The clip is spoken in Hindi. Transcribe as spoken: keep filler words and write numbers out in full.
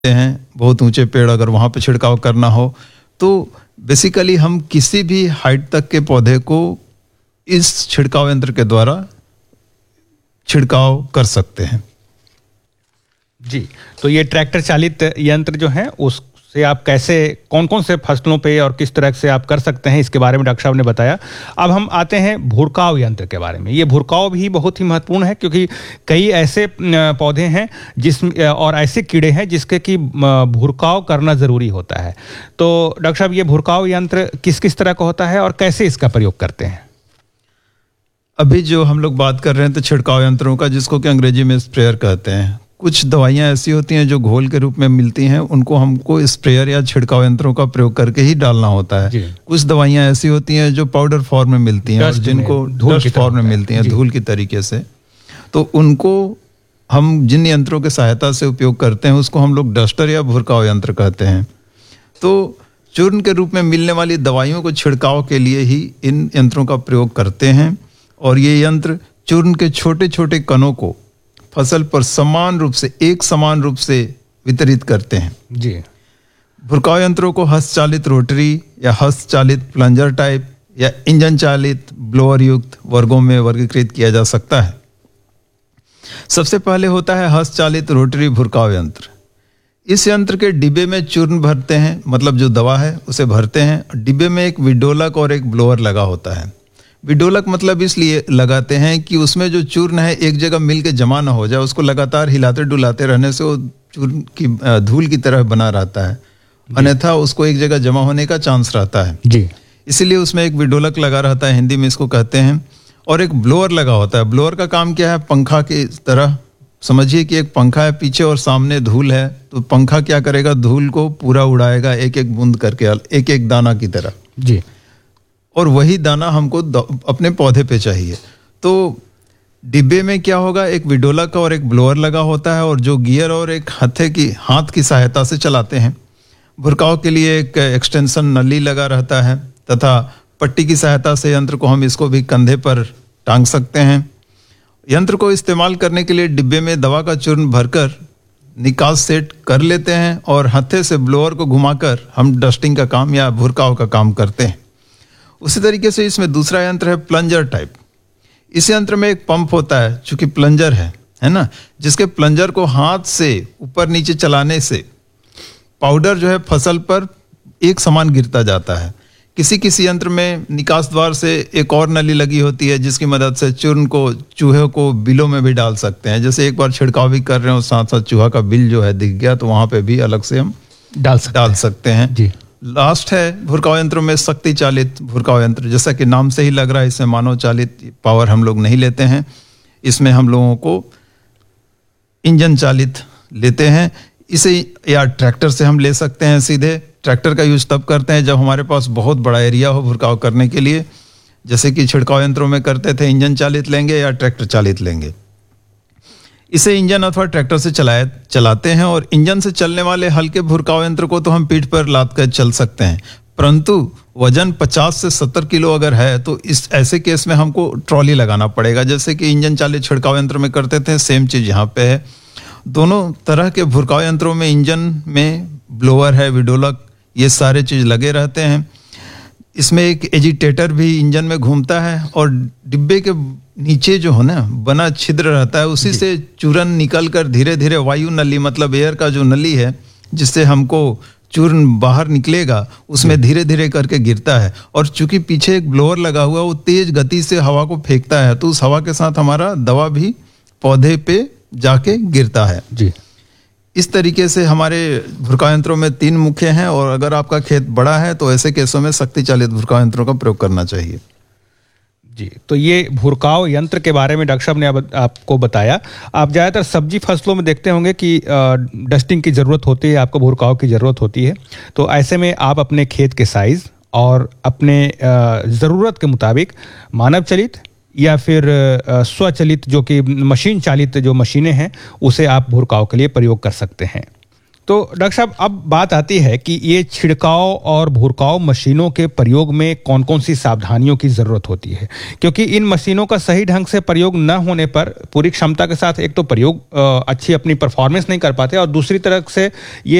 हैं, बहुत ऊंचे पेड़ अगर वहाँ पे छिड़काव करना हो तो बेसिकली हम किसी भी हाइट तक के पौधे को इस छिड़काव यंत्र के द्वारा छिड़काव कर सकते हैं। जी, तो ये ट्रैक्टर चालित यंत्र जो है उससे आप कैसे कौन कौन से फसलों पे और किस तरह से आप कर सकते हैं, इसके बारे में डॉक्टर साहब ने बताया। अब हम आते हैं भुरकाव यंत्र के बारे में। ये भुरकाव भी बहुत ही महत्वपूर्ण है क्योंकि कई ऐसे पौधे हैं जिस और ऐसे कीड़े हैं जिसके कि भुरकाव करना ज़रूरी होता है। तो डॉक्टर साहब, ये भुरकाव यंत्र किस किस तरह का होता है और कैसे इसका प्रयोग करते हैं? अभी जो हम लोग बात कर रहे हैं तो छिड़काव यंत्रों का, जिसको कि अंग्रेजी में स्प्रेयर कहते हैं। कुछ दवाइयाँ ऐसी होती हैं जो घोल के रूप में मिलती हैं, उनको हमको स्प्रेयर या छिड़काव यंत्रों का प्रयोग करके ही डालना होता है। कुछ दवाइयाँ ऐसी होती हैं जो पाउडर फॉर्म में मिलती हैं और जिनको डस्ट फॉर्म में मिलती हैं, धूल की तरीके से। तो उनको हम जिन यंत्रों की सहायता से उपयोग करते हैं उसको हम लोग डस्टर या भुरकाव यंत्र कहते हैं। तो चूर्ण के रूप में मिलने वाली दवाइयों को छिड़काव के लिए ही इन यंत्रों का प्रयोग करते हैं और ये यंत्र चूर्ण के छोटे छोटे कणों को फसल पर समान रूप से एक समान रूप से वितरित करते हैं। जी, भुरकाव यंत्रों को हस्त चालित रोटरी या हस्त चालित प्लंजर टाइप या इंजन चालित ब्लोअर युक्त वर्गों में वर्गीकृत किया जा सकता है। सबसे पहले होता है हस्त चालित रोटरी भुरकाव यंत्र। इस यंत्र के डिब्बे में चूर्ण भरते हैं, मतलब जो दवा है उसे भरते हैं। डिब्बे में एक विडोलक और एक ब्लोअर लगा होता है। विडोलक मतलब इसलिए लगाते हैं कि उसमें जो चूर्ण है एक जगह मिल के जमा ना हो जाए, उसको लगातार हिलाते डुलाते रहने से वो चूर्ण की धूल की तरह बना रहता है, अन्यथा उसको एक जगह जमा होने का चांस रहता है। जी, इसीलिए उसमें एक विडोलक लगा रहता है, हिंदी में इसको कहते हैं। और एक ब्लोअर लगा होता है। ब्लोअर का काम क्या है? पंखा की तरह समझिए कि एक पंखा है, पीछे और सामने धूल है, तो पंखा क्या करेगा? धूल को पूरा उड़ाएगा एक एक बूंद करके, एक एक दाना की तरह। जी, और वही दाना हमको अपने पौधे पे चाहिए। तो डिब्बे में क्या होगा? एक विडोलक और एक ब्लोअर लगा होता है और जो गियर और एक हथे की हाथ की सहायता से चलाते हैं। भुरकाव के लिए एक एक्सटेंशन नली लगा रहता है तथा पट्टी की सहायता से यंत्र को हम इसको भी कंधे पर टांग सकते हैं। यंत्र को इस्तेमाल करने के लिए डिब्बे में दवा का चूर्ण भरकर निकास सेट कर लेते हैं और हथे से ब्लोअर को घुमाकर हम डस्टिंग का काम या भुरकाव का काम करते हैं। उसी तरीके से इसमें दूसरा यंत्र है प्लंजर टाइप। इस यंत्र में एक पंप होता है, चूंकि प्लंजर है है ना, जिसके प्लंजर को हाथ से ऊपर नीचे चलाने से पाउडर जो है फसल पर एक समान गिरता जाता है। किसी किसी यंत्र में निकास द्वार से एक और नली लगी होती है जिसकी मदद से चूर्ण को चूहे को बिलों में भी डाल सकते हैं। जैसे एक बार छिड़काव भी कर रहे हो, साथ साथ चूहा का बिल जो है दिख गया तो वहां पे भी अलग से हम डाल सकते डाल हैं। सकते हैं। जी, लास्ट है भुरकाव यंत्रों में शक्ति चालित भुरकाव यंत्र। जैसा कि नाम से ही लग रहा है, इसमें मानव चालित पावर हम लोग नहीं लेते हैं। इसमें हम लोगों को इंजन चालित लेते हैं। इसे या ट्रैक्टर से हम ले सकते हैं सीधे। ट्रैक्टर का यूज तब करते हैं जब हमारे पास बहुत बड़ा एरिया हो भुरकाव करने के लिए, जैसे कि छिड़काव यंत्रों में करते थे। इंजन चालित लेंगे या ट्रैक्टर चालित लेंगे। इसे इंजन अथवा ट्रैक्टर से चलाए चलाते हैं और इंजन से चलने वाले हल्के भुरकाव यंत्र को तो हम पीठ पर लाद कर चल सकते हैं, परंतु वजन पचास से सत्तर किलो अगर है तो इस ऐसे केस में हमको ट्रॉली लगाना पड़ेगा। जैसे कि इंजन चालित छिड़काव यंत्र में करते थे, सेम चीज यहाँ पे है। दोनों तरह के भुरकाव यंत्रों में इंजन में ब्लोअर है, विडोलक, ये सारे चीज लगे रहते हैं। इसमें एक एजिटेटर भी इंजन में घूमता है और डिब्बे के नीचे जो है ना बना छिद्र रहता है, उसी से चूर्ण निकल कर धीरे धीरे वायु नली, मतलब एयर का जो नली है जिससे हमको चूर्ण बाहर निकलेगा, उसमें धीरे धीरे करके गिरता है। और चूंकि पीछे एक ब्लोअर लगा हुआ, वो तेज गति से हवा को फेंकता है, तो उस हवा के साथ हमारा दवा भी पौधे पे जाके गिरता है। जी, इस तरीके से हमारे भुरकाव यंत्रों में तीन मुख्य हैं और अगर आपका खेत बड़ा है तो ऐसे केसों में शक्ति चालित भुरकाव यंत्रों का प्रयोग करना चाहिए। जी, तो ये भुरकाव यंत्र के बारे में डॉक्टर साहब ने अब आपको बताया। आप ज़्यादातर सब्जी फसलों में देखते होंगे कि डस्टिंग की ज़रूरत होती है, आपको भुरकाव की ज़रूरत होती है। तो ऐसे में आप अपने खेत के साइज़ और अपने ज़रूरत के मुताबिक मानव चलित या फिर स्वचलित जो कि मशीन चालित जो मशीनें हैं उसे आप भुरकाव के लिए प्रयोग कर सकते हैं। तो डॉक्टर साहब अब बात आती है कि ये छिड़काव और भुरकाव मशीनों के प्रयोग में कौन कौन सी सावधानियों की ज़रूरत होती है, क्योंकि इन मशीनों का सही ढंग से प्रयोग न होने पर पूरी क्षमता के साथ एक तो प्रयोग अच्छी अपनी परफॉर्मेंस नहीं कर पाते और दूसरी तरफ से ये